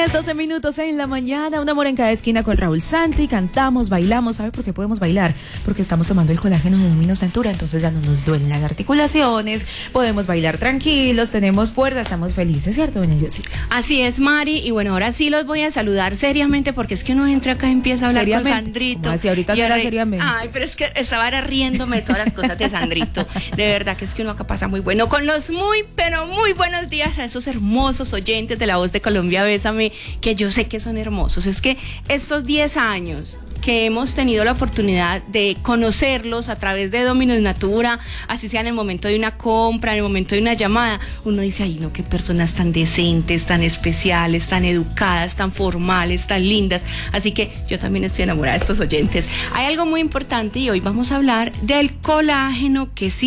10:12 en la mañana, un amor en cada esquina con Raúl Santi, cantamos, bailamos. ¿Sabe por qué podemos bailar? Porque estamos tomando el colágeno de Domino's Centura, entonces ya no nos duelen las articulaciones, podemos bailar tranquilos, tenemos fuerza, estamos felices, ¿cierto, doña Yossi? Así es, Mari, y bueno, ahora sí los voy a saludar seriamente, porque es que uno entra acá y empieza a hablar ¿Seriamente? con Sandrito. ¿Cómo así? Ahorita no era seriamente. Ay, pero es que estaba riéndome de todas las cosas de Sandrito. De verdad que es que uno acá pasa muy bueno, con los pero muy buenos días a esos hermosos oyentes de La Voz de Colombia, Bésame, que yo sé que son hermosos. Es que estos 10 años que hemos tenido la oportunidad de conocerlos a través de Domino's Natura, así sea en el momento de una compra, en el momento de una llamada, uno dice, ay no, qué personas tan decentes, tan especiales, tan educadas, tan formales, tan lindas. Así que yo también estoy enamorada de estos oyentes. Hay algo muy importante y hoy vamos a hablar del colágeno, que sí